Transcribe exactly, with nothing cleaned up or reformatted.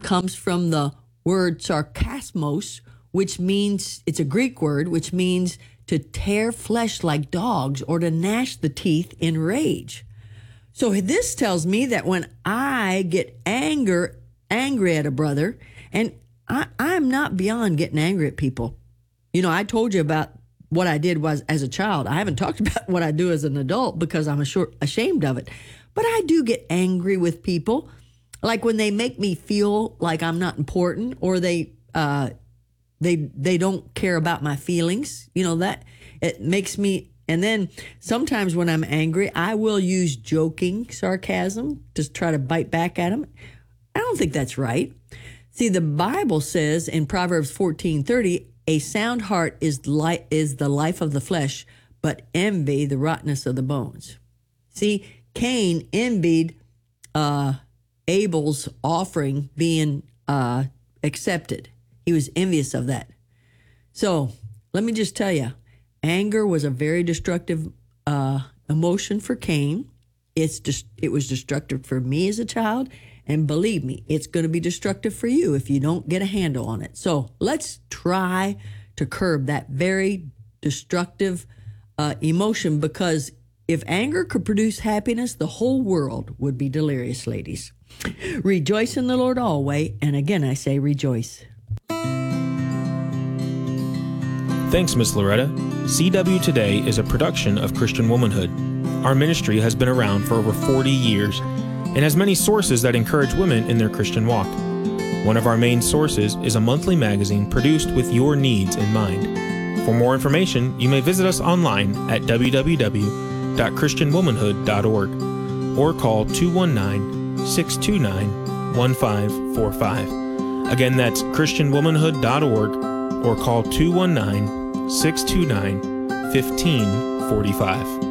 comes from the word sarcasmos, which means, it's a Greek word, which means to tear flesh like dogs or to gnash the teeth in rage. So this tells me that when I get anger, angry at a brother, and I, I'm not beyond getting angry at people. You know, I told you about what I did was as a child. I haven't talked about what I do as an adult because I'm ashamed of it. But I do get angry with people, like when they make me feel like I'm not important, or they uh, they they don't care about my feelings. You know, that it makes me. And then sometimes when I'm angry, I will use joking sarcasm to try to bite back at them. I don't think that's right. See, the Bible says in Proverbs fourteen thirty, a sound heart is li- is the life of the flesh, but envy the rottenness of the bones. See, Cain envied uh, Abel's offering being uh, accepted. He was envious of that. So let me just tell you, anger was a very destructive uh, emotion for Cain. It's just, it was destructive for me as a child. And believe me, it's going to be destructive for you if you don't get a handle on it. So let's try to curb that very destructive uh, emotion, because if anger could produce happiness, the whole world would be delirious, ladies. Rejoice in the Lord always. And again, I say rejoice. Thanks, Miss Loretta. C W Today is a production of Christian Womanhood. Our ministry has been around for over forty years and has many sources that encourage women in their Christian walk. One of our main sources is a monthly magazine produced with your needs in mind. For more information, you may visit us online at w w w dot christian womanhood dot org or call two one nine, six two nine, one five four five. Again, that's christian womanhood dot org or call two one nine, six two nine, one five four five.